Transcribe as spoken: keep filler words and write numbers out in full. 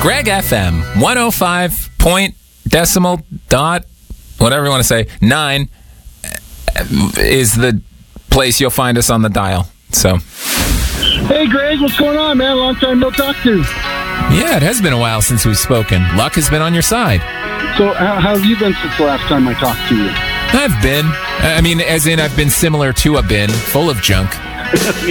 Greg F M, one oh five point decimal dot, whatever you want to say, nine is the place you'll find us on the dial. So, hey, Greg, what's going on, man? Long time no talk to. Yeah, it has been a while since we've spoken. Luck has been on your side. So, how, how have you been since the last time I talked to you? I've been. I mean, as in I've been similar to a bin, full of junk.